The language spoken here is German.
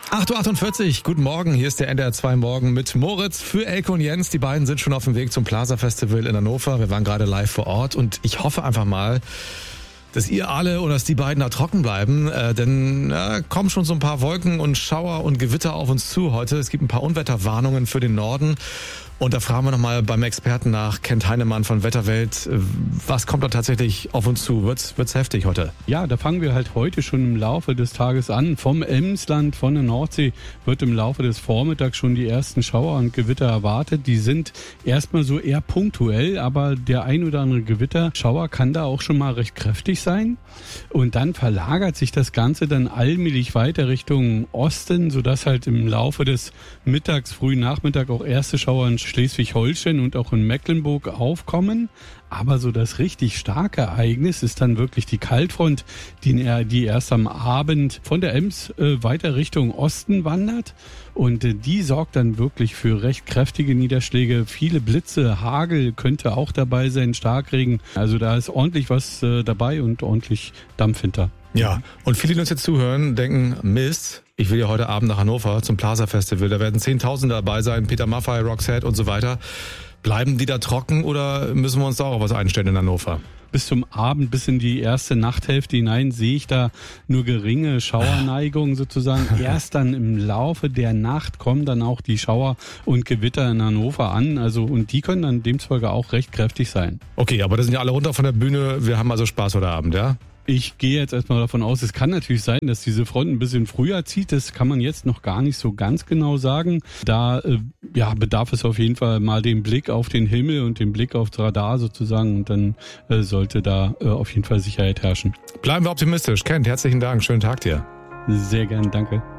8.48 Uhr, guten Morgen, hier ist der NDR 2 Morgen mit Moritz für Elke und Jens. Die beiden sind schon auf dem Weg zum Plaza Festival in Hannover. Wir waren gerade live vor Ort und ich hoffe einfach mal, dass ihr alle oder dass die beiden da trocken bleiben, denn kommen schon so ein paar Wolken und Schauer und Gewitter auf uns zu heute. Es gibt ein paar Unwetterwarnungen für den Norden. Und da fragen wir nochmal beim Experten nach, Kent Heinemann von Wetterwelt, was kommt da tatsächlich auf uns zu? Wird's heftig heute? Ja, da fangen wir halt heute schon im Laufe des Tages an. Vom Emsland, von der Nordsee wird im Laufe des Vormittags schon die ersten Schauer und Gewitter erwartet. Die sind erstmal so eher punktuell, aber der ein oder andere Gewitterschauer kann da auch schon mal recht kräftig sein. Und dann verlagert sich das Ganze dann allmählich weiter Richtung Osten, sodass halt im Laufe des Mittags, frühen Nachmittag auch erste Schauer in Schleswig-Holstein und auch in Mecklenburg aufkommen. Aber so das richtig starke Ereignis ist dann wirklich die Kaltfront, die erst am Abend von der Ems weiter Richtung Osten wandert. Und die sorgt dann wirklich für recht kräftige Niederschläge. Viele Blitze, Hagel könnte auch dabei sein, Starkregen. Also da ist ordentlich was dabei und ordentlich Dampf hinter. Ja, und viele, die uns jetzt zuhören, denken, Mist, ich will ja heute Abend nach Hannover zum Plaza Festival. Da werden Zehntausende dabei sein, Peter Maffay, Roxette und so weiter. Bleiben die da trocken oder müssen wir uns da auch was einstellen in Hannover? Bis zum Abend, bis in die erste Nachthälfte hinein sehe ich da nur geringe Schauerneigungen sozusagen. Erst dann im Laufe der Nacht kommen dann auch die Schauer und Gewitter in Hannover an. Also, und die können dann demzufolge auch recht kräftig sein. Okay, aber da sind ja alle runter von der Bühne. Wir haben also Spaß heute Abend, ja? Ich gehe jetzt erstmal davon aus, es kann natürlich sein, dass diese Front ein bisschen früher zieht. Das kann man jetzt noch gar nicht so ganz genau sagen. Da bedarf es auf jeden Fall mal den Blick auf den Himmel und den Blick aufs Radar sozusagen. Und dann sollte da auf jeden Fall Sicherheit herrschen. Bleiben wir optimistisch. Kent, herzlichen Dank. Schönen Tag dir. Sehr gern, danke.